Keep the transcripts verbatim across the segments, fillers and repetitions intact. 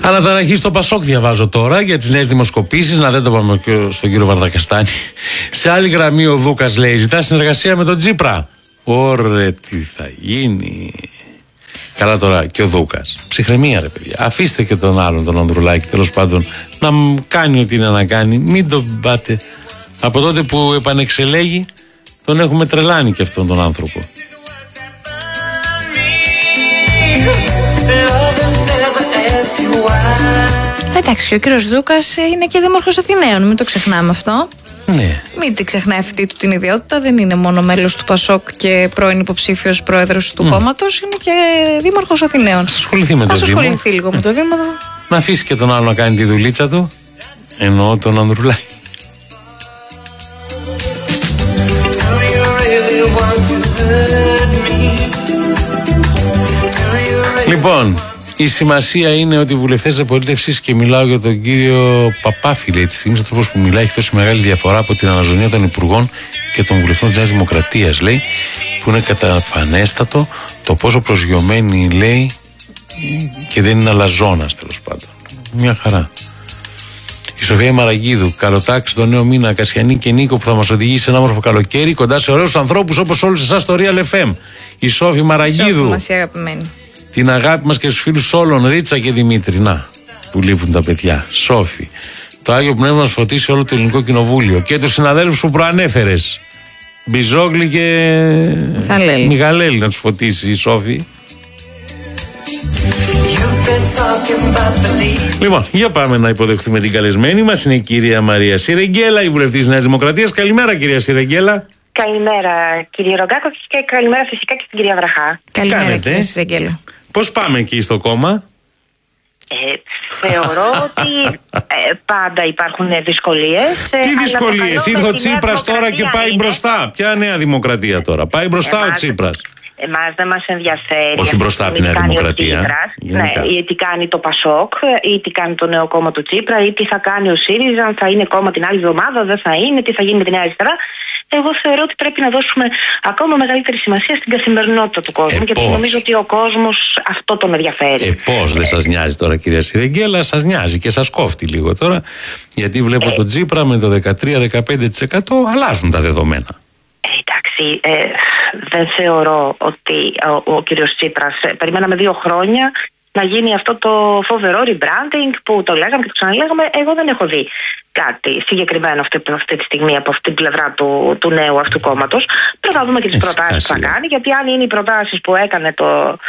Αναταραχή στο Πασόκ διαβάζω τώρα για τις νέες δημοσκοπήσεις. Να δεν το πάμε και στον κύριο Βαρδακαστάνη. Σε άλλη γραμμή ο Δούκας λέει: ζητά συνεργασία με τον Τσίπρα. Ωρε, τι θα γίνει. Καλά τώρα και ο Δούκας. Ψυχραιμία, ρε παιδιά. Αφήστε και τον άλλον, τον Ανδρουλάκη, τέλος πάντων, να κάνει ό,τι είναι να κάνει. Μην τον πάτε. Από τότε που επανεξελέγει, τον έχουμε τρελάνει και αυτόν τον άνθρωπο. Εντάξει, ο κύριος Δούκας είναι και δήμαρχος Αθηναίων, μην το ξεχνάμε αυτό. Ναι. Μην την ξεχνάει αυτή του την ιδιότητα. Δεν είναι μόνο μέλος του Πασόκ και πρώην υποψήφιος πρόεδρος του mm. κόμματος, είναι και δήμαρχος Αθηναίων. Ας ασχοληθεί με το Δήμο. Ας ασχοληθεί λίγο με το Δήμο. Να αφήσει και τον άλλο να κάνει τη δουλίτσα του. Εννοώ τον Ανδρουλάκη. Λοιπόν, η σημασία είναι ότι οι βουλευτές της απολύτευσης, και μιλάω για τον κύριο Παπάφη, λέει, τη στιγμή ο τρόπος που μιλάει έχει τόση μεγάλη διαφορά από την αναζωνία των υπουργών και των βουλευτών της Νέας Δημοκρατίας, λέει, που είναι καταφανέστατο το πόσο προσγειωμένοι, λέει, και δεν είναι αλαζόνας, τέλος πάντων. Μια χαρά. Η Σοφία Μαραγκίδου, καλοτάξει το νέο μήνα, Κασιανή και Νίκο, που θα μας οδηγήσει σε ένα όμορφο καλοκαίρι κοντά σε ωραίους ανθρώπους όπως όλους εσάς στο Real εφ εμ. Η Σόφη Μαραγκίδου. Μας η αγαπημένη. Την αγάπη μας και στους φίλους όλων, Ρίτσα και Δημήτρη. Να, που λείπουν τα παιδιά. Σόφη. Το Άγιο Πνεύμα να φωτίσει όλο το Ελληνικό Κοινοβούλιο. Και τους συναδέλφους που προανέφερες. Μπιζόγλη και Μιχαλέλη. Μιχαλέλη να τους φωτίσει η Σόφη. Λοιπόν, για πάμε να υποδεχθούμε την καλεσμένη μας. Είναι η κυρία Μαρία Σιρεγγέλα, η βουλευτής της Νέας Δημοκρατίας. Καλημέρα, κυρία Σιρεγγέλα. Καλημέρα, κύριε Ρογκάκο, και καλημέρα φυσικά και στην κυρία Βραχά. Καλημέρα, Κάνετε. Κυρία Σιρεγγέλα. Πώς πάμε εκεί στο κόμμα? Ε, θεωρώ ότι ε, πάντα υπάρχουν δυσκολίες. Τι δυσκολίες? Ήρθε ο Τσίπρας τώρα και πάει είναι. μπροστά. Ποια Νέα Δημοκρατία τώρα? Πάει μπροστά εμάς, ο Τσίπρας. Εμάς δεν μας ενδιαφέρει. Όχι μπροστά από τη Νέα Δημοκρατία. Ναι, ή τι κάνει το Πασόκ, ή τι κάνει το νέο κόμμα του Τσίπρα, ή τι θα κάνει ο ΣΥΡΙΖΑ, αν θα είναι κόμμα την άλλη εβδομάδα, δεν θα είναι, τι θα γίνει με τη Νέα Αριστερά. Εγώ θεωρώ ότι πρέπει να δώσουμε ακόμα μεγαλύτερη σημασία στην καθημερινότητα του κόσμου, ε, γιατί πώς. νομίζω ότι ο κόσμος αυτό τον ενδιαφέρει. Ε, πώς δεν σας νοιάζει τώρα, κυρία Σιρεγγέλα? Σας νοιάζει και σας κόφτει λίγο τώρα, γιατί βλέπω ε. τον Τσίπρα με το δεκατρία με δεκαπέντε τοις εκατό αλλάζουν τα δεδομένα. Ε, εντάξει, ε, δεν θεωρώ ότι ο, ο κύριος Τσίπρας, ε, περιμέναμε δύο χρόνια να γίνει αυτό το φοβερό rebranding που το λέγαμε και το ξαναλέγαμε. Εγώ δεν έχω δει κάτι συγκεκριμένο αυτή, αυτή τη στιγμή από αυτή την πλευρά του, του νέου αυτού κόμματος. Πρέπει να δούμε και τις προτάσεις που θα κάνει, γιατί αν είναι οι προτάσεις που έκανε το,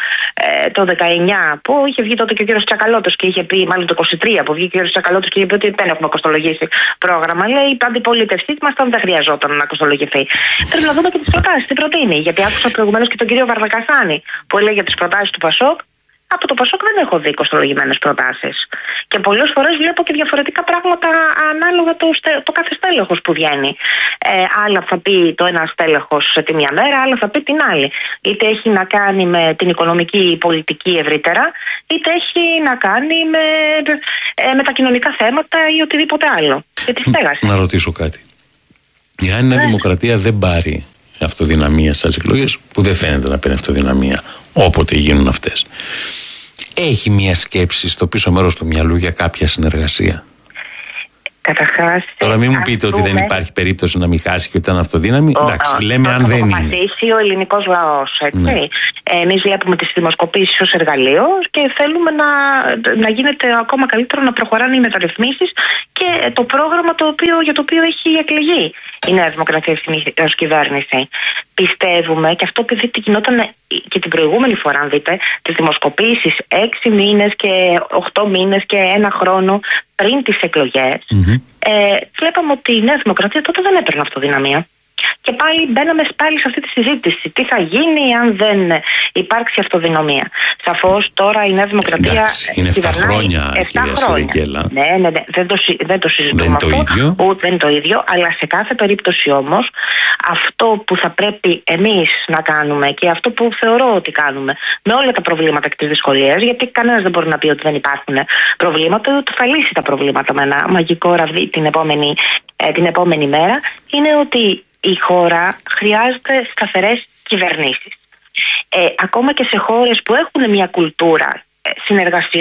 ε, το δεκαεννιά, που είχε βγει τότε και ο κύριος Τσακαλώτος και είχε πει, μάλλον το είκοσι τρία που βγήκε ο κύριος Τσακαλώτος και είχε πει ότι δεν έχουμε κοστολογήσει πρόγραμμα. Λέει, η αντιπολίτευσή μας δεν χρειαζόταν να κοστολογηθεί. Πρέπει να δούμε και τις προτάσεις, τι προτείνει. Γιατί άκουσα προηγουμένως και τον κύριο Βαρδακαστάνη που έλεγε τις προτάσεις του Πασόκ. Από το Πασόκ δεν έχω δει κοστολογημένες προτάσεις. Και πολλές φορές βλέπω και διαφορετικά πράγματα ανάλογα το, το κάθε στέλεχος που βγαίνει. Ε, άλλα θα πει το ένα στέλεχος τη μια μέρα, άλλα θα πει την άλλη. Είτε έχει να κάνει με την οικονομική πολιτική ευρύτερα, είτε έχει να κάνει με, ε, με τα κοινωνικά θέματα ή οτιδήποτε άλλο. Και τη στέγαση. Να ρωτήσω κάτι. Εάν η Νέα Δημοκρατία δεν πάρει αυτοδυναμία στις εκλογές, που δεν φαίνεται να παίρνει αυτοδυναμία όποτε γίνουν αυτές, έχει μια σκέψη στο πίσω μέρος του μυαλού για κάποια συνεργασία? Καταρχάς, τώρα μην μου πείτε ότι δεν υπάρχει περίπτωση να μην χάσει και ότι ήταν αυτοδύναμη. Ο, εντάξει, ο, λέμε ο, αν δεν είναι. Θα αποφασίσει ο ελληνικός λαός, έτσι. Ναι. Εμείς βλέπουμε τις δημοσκοπήσεις ως εργαλείο και θέλουμε να, να γίνεται ακόμα καλύτερο, να προχωράνε οι μεταρρυθμίσεις και το πρόγραμμα το οποίο, για το οποίο έχει εκλεγεί η Νέα Δημοκρατία ως κυβέρνηση. Πιστεύουμε, και αυτό επειδή γινόταν και την προηγούμενη φορά, αν δείτε, τις δημοσκοπήσεις έξι μήνες και οχτώ μήνες και ένα χρόνο πριν τις εκλογές, mm-hmm. ε, βλέπαμε ότι η Νέα Δημοκρατία τότε δεν έπαιρνε αυτοδυναμία. Και πάλι μπαίναμε πάλι σε αυτή τη συζήτηση. Τι θα γίνει αν δεν υπάρξει αυτοδυναμία? Σαφώς τώρα η Νέα Δημοκρατία. Εντάξει, είναι επτά χρόνια, κυρία Σιρεγγέλα. Ναι, ναι, ναι, δεν το, δεν το συζητούμε. Δεν είναι το ίδιο. Ούτε δεν είναι το ίδιο, αλλά σε κάθε περίπτωση όμως, αυτό που θα πρέπει εμείς να κάνουμε και αυτό που θεωρώ ότι κάνουμε, με όλα τα προβλήματα και τις δυσκολίες, γιατί κανένας δεν μπορεί να πει ότι δεν υπάρχουν προβλήματα, ότι θα λύσει τα προβλήματα με ένα μαγικό ραβδί την επόμενη, ε, την επόμενη μέρα, είναι ότι η χώρα χρειάζεται σταθερές κυβερνήσεις. Ε, ακόμα και σε χώρες που έχουν μια κουλτούρα συνεργασιών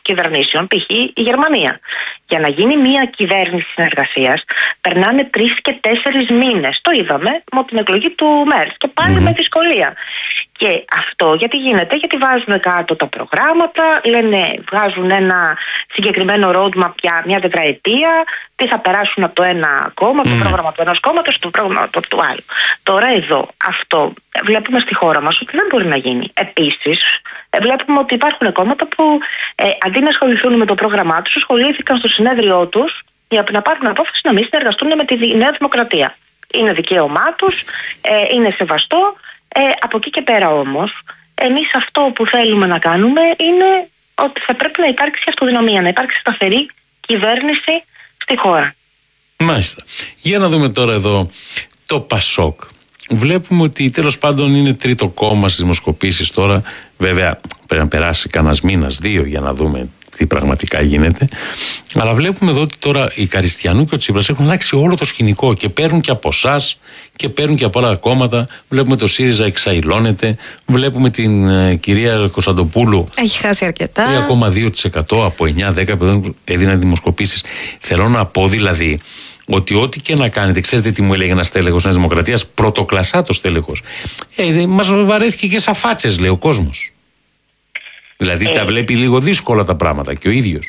κυβερνήσεων, π.χ. η Γερμανία. Για να γίνει μια κυβέρνηση συνεργασίας περνάνε τρεις και τέσσερις μήνες. Το είδαμε με την εκλογή του Μέρκελ και πάλι mm-hmm. με δυσκολία. Και αυτό γιατί γίνεται, γιατί βάζουν κάτω τα προγράμματα, λένε, βγάζουν ένα συγκεκριμένο roadmap για μια τετραετία, τι θα περάσουν από το ένα κόμμα, από mm. το πρόγραμμα του ενός κόμματος, στο πρόγραμμα του, του άλλου. Τώρα εδώ, αυτό βλέπουμε στη χώρα μας ότι δεν μπορεί να γίνει. Επίσης, βλέπουμε ότι υπάρχουν κόμματα που ε, αντί να ασχοληθούν με το πρόγραμμά τους, ασχολήθηκαν στο συνέδριό τους για να πάρουν απόφαση να μην συνεργαστούν με τη Νέα Δημοκρατία. Είναι δικαίωμά τους, ε, είναι σεβαστό. Ε, από εκεί και πέρα όμως, εμείς αυτό που θέλουμε να κάνουμε είναι ότι θα πρέπει να υπάρξει αυτοδυναμία, να υπάρξει σταθερή κυβέρνηση στη χώρα. Μάλιστα. Για να δούμε τώρα εδώ το Πασόκ. Βλέπουμε ότι τέλος πάντων είναι τρίτο κόμμα στις δημοσκοπήσεις τώρα. Βέβαια πρέπει να περάσει κανένας μήνας, δύο για να δούμε τι πραγματικά γίνεται. Αλλά βλέπουμε εδώ ότι τώρα οι Καριστιανού και ο Τσίπρας έχουν αλλάξει όλο το σκηνικό και παίρνουν και από εσάς και παίρνουν και από άλλα κόμματα. Βλέπουμε το ΣΥΡΙΖΑ εξαϊλώνεται. Βλέπουμε την ε, κυρία Κωνσταντοπούλου. Έχει χάσει αρκετά. τρία κόμμα δύο τοις εκατό από εννιά δέκα που έδιναν δημοσκοπήσεις. Θέλω να πω δηλαδή ότι ό,τι και να κάνετε, ξέρετε τι μου έλεγε ένας τέλεχος Νέας Δημοκρατίας, πρωτοκλασσάτος τέλεχος. Ε, μας βαρέθηκε και σαν φάτσες, λέει ο κόσμος. Δηλαδή ε, τα βλέπει λίγο δύσκολα τα πράγματα και ο ίδιος.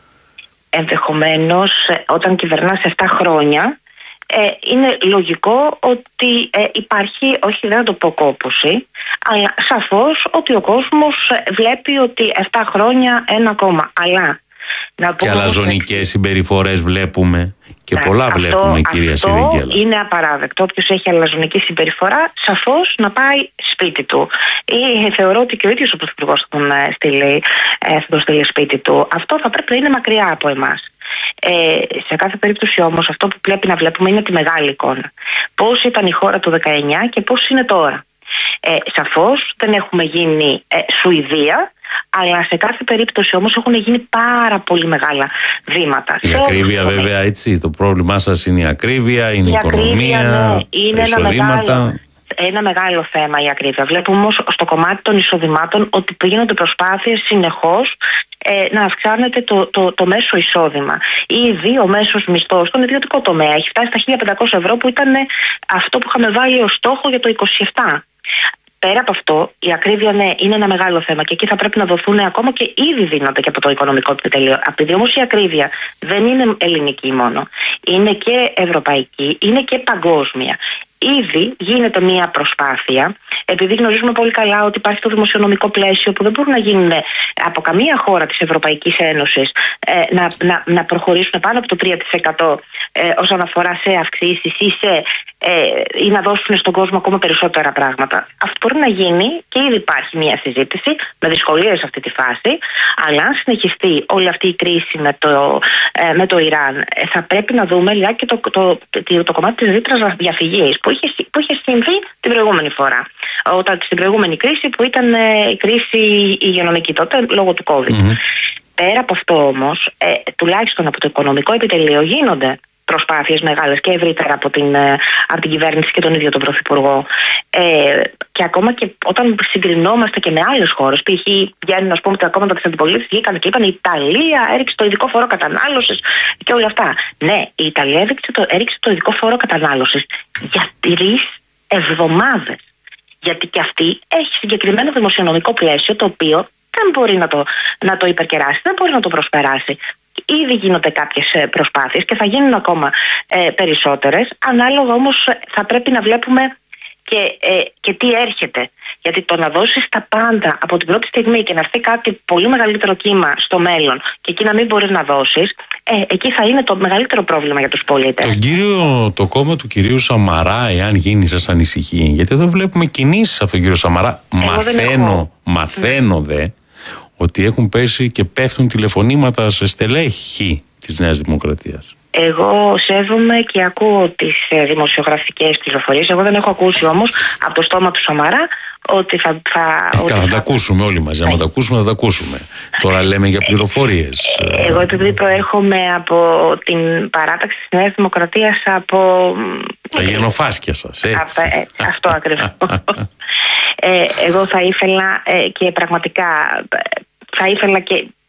Ενδεχομένως όταν κυβερνάς επτά χρόνια ε, είναι λογικό ότι ε, υπάρχει, όχι δεν θα το πω κόπωση, αλλά σαφώς ότι ο κόσμος βλέπει ότι επτά χρόνια ένα κόμμα. Αλλά να και αλαζονικές συμπεριφορές βλέπουμε και πολλά αυτό, βλέπουμε, κυρία Σιδεγγέλα. Είναι απαράδεκτο. Όποιος έχει αλαζονική συμπεριφορά, σαφώς να πάει σπίτι του. Ή θεωρώ ότι και ο ίδιος ο Πρωθυπουργός θα τον στείλει, θα τον στείλει σπίτι του. Αυτό θα πρέπει να είναι μακριά από εμάς. Ε, σε κάθε περίπτωση όμως, αυτό που πρέπει να βλέπουμε είναι τη μεγάλη εικόνα. Πώς ήταν η χώρα του δεκαεννιά και πώς είναι τώρα. Ε, σαφώς δεν έχουμε γίνει ε, Σουηδία, αλλά σε κάθε περίπτωση όμως έχουν γίνει πάρα πολύ μεγάλα βήματα. Η ακρίβεια βέβαια, έτσι, το πρόβλημά σας είναι η ακρίβεια, είναι η, η οικονομία, ακρίβεια, ναι, είναι τα εισοδήματα. Ένα μεγάλο, ένα μεγάλο θέμα η ακρίβεια. Βλέπουμε όμως στο κομμάτι των εισοδημάτων ότι γίνονται προσπάθειες συνεχώς ε, να αυξάνεται το, το, το μέσο εισόδημα. Ήδη ο μέσος μισθός στον ιδιωτικό τομέα έχει φτάσει στα χίλια πεντακόσια ευρώ που ήταν αυτό που είχαμε βάλει ως στόχο για το είκοσι επτά. Πέρα από αυτό, η ακρίβεια ναι, είναι ένα μεγάλο θέμα και εκεί θα πρέπει να δοθούν ακόμα και ήδη δίνονται και από το οικονομικό επιτελείο. Επειδή όμως η ακρίβεια δεν είναι ελληνική μόνο, είναι και ευρωπαϊκή, είναι και παγκόσμια. Ήδη γίνεται μια προσπάθεια, επειδή γνωρίζουμε πολύ καλά ότι υπάρχει το δημοσιονομικό πλαίσιο που δεν μπορούν να γίνουν από καμία χώρα της Ευρωπαϊκής Ένωσης ε, να, να, να προχωρήσουν πάνω από το τρία τοις εκατό ε, όσον αφορά σε αυξήσεις ή, σε, ε, ή να δώσουν στον κόσμο ακόμα περισσότερα πράγματα. Αυτό μπορεί να γίνει και ήδη υπάρχει μια συζήτηση με δυσκολίες σε αυτή τη φάση, αλλά αν συνεχιστεί όλη αυτή η κρίση με το, ε, με το Ιράν, ε, θα πρέπει να δούμε λιγάκι το, το, το, το κομμάτι της ρήτρας διαφυγής που είχε, που είχε συμβεί την προηγούμενη φορά. Όταν, στην προηγούμενη κρίση που ήταν ε, η κρίση υγειονομική τότε λόγω του COVID. Mm-hmm. Πέρα από αυτό όμως, ε, τουλάχιστον από το οικονομικό επιτελείο γίνονται προσπάθειες μεγάλες και ευρύτερα από την, ε, από την κυβέρνηση και τον ίδιο τον Πρωθυπουργό. Ε, και ακόμα και όταν συγκρινόμαστε και με άλλες χώρες, π.χ. βγαίνουν ας πούμε τα κόμματα της αντιπολίτευσης, βγήκαν και είπαν η Ιταλία έριξε το ειδικό φόρο κατανάλωσης και όλα αυτά. Ναι, η Ιταλία έριξε το, έριξε το ειδικό φόρο κατανάλωσης για τρεις εβδομάδες. Γιατί και αυτή έχει συγκεκριμένο δημοσιονομικό πλαίσιο το οποίο δεν μπορεί να το, να το υπερκεράσει, δεν μπορεί να το προσπεράσει. Ήδη γίνονται κάποιες προσπάθειες και θα γίνουν ακόμα ε, περισσότερες. Ανάλογα όμως θα πρέπει να βλέπουμε και, ε, και τι έρχεται. Γιατί το να δώσεις τα πάντα από την πρώτη στιγμή και να έρθει κάτι πολύ μεγαλύτερο κύμα στο μέλλον και εκεί να μην μπορείς να δώσεις, ε, εκεί θα είναι το μεγαλύτερο πρόβλημα για τους πολίτες. Το, κύριο, το κόμμα του κυρίου Σαμαρά, εάν γίνει, σας ανησυχεί? Γιατί εδώ βλέπουμε κινήσεις από τον κύριο Σαμαρά. Εγώ μαθαίνω, μαθαίνω δε ότι έχουν πέσει και πέφτουν τηλεφωνήματα σε στελέχη της Νέας Δημοκρατίας. Εγώ σέβομαι και ακούω τις ε, δημοσιογραφικές πληροφορίες. Εγώ δεν έχω ακούσει όμως από το στόμα του Σαμαρά ότι θα... θα ε, καλά, θα τα ακούσουμε όλοι μαζί. Αν τα ακούσουμε, θα τα ακούσουμε. Τώρα λέμε για πληροφορίες. Εγώ επειδή προέρχομαι από την παράταξη της Νέας Δημοκρατίας από... Τα γενοφάσκια σας, έτσι. Α, ε, αυτό ακριβώς. ε, εγώ θα ήθελα ε, και πραγματικά θα ήθελα και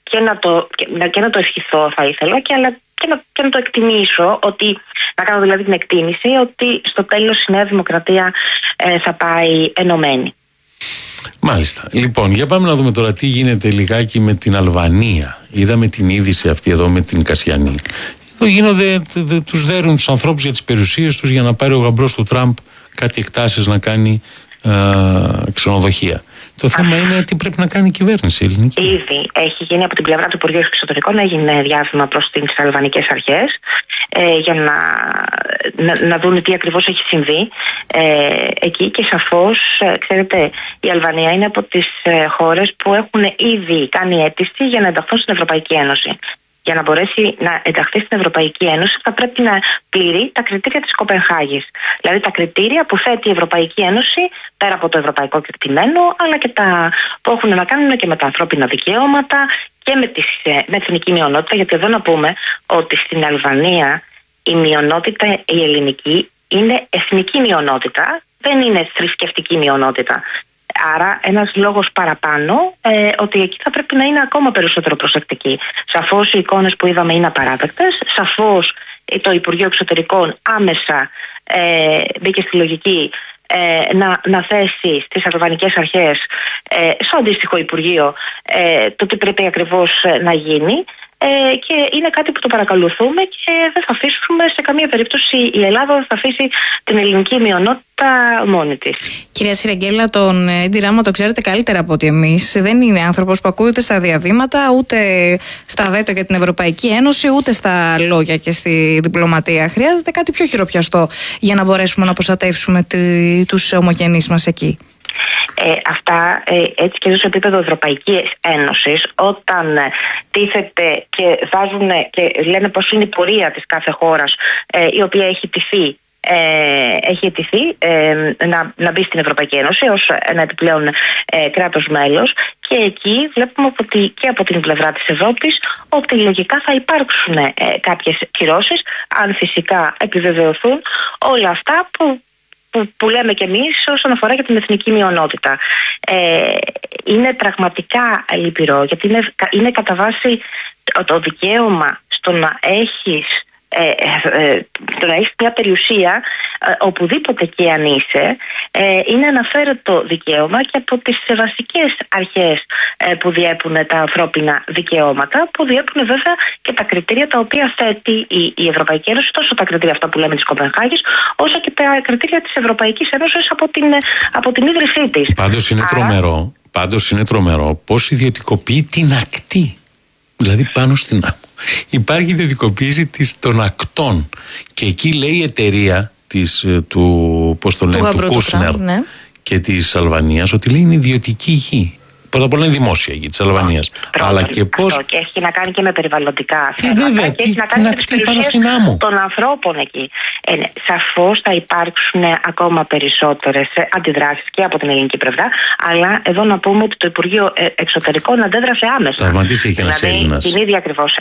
και να το, και, και να το ευχηθώ θα ήθελα και, αλλά, και, να, και να το εκτιμήσω, ότι, να κάνω δηλαδή την εκτίμηση ότι στο τέλος η Νέα Δημοκρατία ε, θα πάει ενωμένη. Μάλιστα. Λοιπόν, για πάμε να δούμε τώρα τι γίνεται λιγάκι με την Αλβανία. Είδαμε την είδηση αυτή εδώ με την Κασιανή. Εδώ γίνονται, τους δέρουν τους ανθρώπους για τις περιουσίες τους για να πάρει ο γαμπρός του Τραμπ κάτι εκτάσεις να κάνει α, ξενοδοχεία. Το θέμα Α. είναι τι πρέπει να κάνει η κυβέρνηση ελληνική. Ήδη έχει γίνει από την πλευρά του Υπουργείου Εξωτερικών, έγινε διάβημα προς τις αλβανικές αρχές ε, για να, να, να δουν τι ακριβώς έχει συμβεί ε, εκεί, και σαφώς, ε, ξέρετε, η Αλβανία είναι από τις ε, χώρες που έχουν ήδη κάνει αίτηση για να ενταχθούν στην Ευρωπαϊκή Ένωση. Για να μπορέσει να ενταχθεί στην Ευρωπαϊκή Ένωση θα πρέπει να πληρεί τα κριτήρια της Κοπενχάγης. Δηλαδή τα κριτήρια που θέτει η Ευρωπαϊκή Ένωση πέρα από το ευρωπαϊκό κεκτημένο, αλλά και τα που έχουν να κάνουν και με τα ανθρώπινα δικαιώματα και με, τις, με εθνική μειονότητα. Γιατί εδώ να πούμε ότι στην Αλβανία η μειονότητα η ελληνική είναι εθνική μειονότητα, δεν είναι θρησκευτική μειονότητα. Άρα ένας λόγος παραπάνω ε, ότι εκεί θα πρέπει να είναι ακόμα περισσότερο προσεκτικοί. Σαφώς οι εικόνες που είδαμε είναι απαράδεκτες. Σαφώς το Υπουργείο Εξωτερικών άμεσα ε, μπήκε στη λογική ε, να, να θέσει στις αλβανικές αρχές, ε, στο αντίστοιχο Υπουργείο, ε, το τι πρέπει ακριβώς να γίνει. Ε, και είναι κάτι που το παρακολουθούμε και δεν θα αφήσουμε σε καμία περίπτωση, η Ελλάδα δεν θα αφήσει την ελληνική μειονότητα μόνη της. Κυρία Σιρεγγέλα, τον Έντι Ράμα το ξέρετε καλύτερα από ότι εμείς. Δεν είναι άνθρωπος που ακούει ούτε στα διαβήματα, ούτε στα βέτο για την Ευρωπαϊκή Ένωση, ούτε στα λόγια και στη διπλωματία. Χρειάζεται κάτι πιο χειροπιαστό για να μπορέσουμε να προστατεύσουμε τη, τους ομογενείς μας εκεί. Ε, αυτά ε, έτσι και σε επίπεδο Ευρωπαϊκής Ένωσης, όταν ε, τίθεται και βάζουν και λένε πως είναι η πορεία της κάθε χώρας ε, η οποία έχει τηθεί Ε, έχει αιτηθεί ε, να, να μπει στην Ευρωπαϊκή Ένωση ως ένα επιπλέον ε, κράτος μέλος, και εκεί βλέπουμε ότι και από την πλευρά της Ευρώπης ότι λογικά θα υπάρξουν ε, κάποιες κυρώσεις, αν φυσικά επιβεβαιωθούν όλα αυτά που Που, που λέμε κι εμείς όσον αφορά για την εθνική μειονότητα. Ε, είναι πραγματικά λυπηρό, γιατί είναι, είναι κατά βάση το, το δικαίωμα στο να έχεις Ε, ε, το να έχεις μια περιουσία ε, οπουδήποτε και αν είσαι ε, είναι αναφέρετο δικαίωμα και από τις βασικές αρχές ε, που διέπουν τα ανθρώπινα δικαιώματα, που διέπουν βέβαια και τα κριτήρια τα οποία θέτει η, η Ευρωπαϊκή Ένωση, τόσο τα κριτήρια αυτά που λέμε της Κοπενχάγης, όσο και τα κριτήρια της Ευρωπαϊκής Ένωσης από την, από την ίδρυσή της. Πάντως είναι Άρα... τρομερό, πάντως είναι τρομερό πως ιδιωτικοποιεί την ακτή, δηλαδή πάνω στην άμμο. Υπάρχει ιδιωτικοποίηση της, των ακτών, και εκεί λέει η εταιρεία της, του, πώς το λένε, του, του Κούσνερ ναι. και της Αλβανίας ότι λέει είναι ιδιωτική γη. Πρώτα απ' όλα είναι δημόσια γη της Αλβανίας. Πρώτα, αλλά και πώς. Και έχει να κάνει και με περιβαλλοντικά θέματα. Βέβαια, και έχει να κάνει με τις περιουσίες των ανθρώπων εκεί. Ε, ναι, σαφώς θα υπάρξουν ακόμα περισσότερες αντιδράσεις και από την ελληνική πλευρά. Αλλά εδώ να πούμε ότι το Υπουργείο Εξωτερικών αντέδρασε άμεσα. Τραυματίστηκε και ένας δηλαδή, Έλληνας. Την ίδια ακριβώς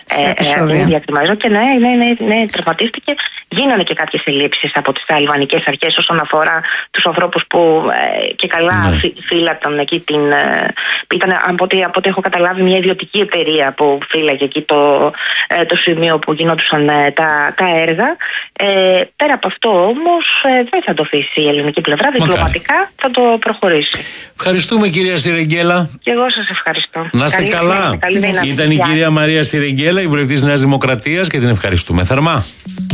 ε, και ναι, ναι, ναι, ναι, τραυματίστηκε. Γίνανε και κάποιες συλλήψεις από τις αλβανικές αρχές όσον αφορά τους ανθρώπους που ε, και καλά ναι. φύλαταν εκεί την. Ε, Ήταν από ό,τι, από ό,τι έχω καταλάβει μια ιδιωτική εταιρεία που φύλαγε εκεί το, ε, το σημείο που γινόντουσαν ε, τα, τα έργα. Ε, πέρα από αυτό όμως ε, δεν θα το αφήσει η ελληνική πλευρά, διπλωματικά θα το προχωρήσει. Ευχαριστούμε κυρία Σιρεγγέλα. Και εγώ σας ευχαριστώ. Να είστε καλά. Καλή Ήταν η κυρία Μαρία Σιρεγγέλα, η βουλευτής Νέας Δημοκρατίας, και την ευχαριστούμε θερμά.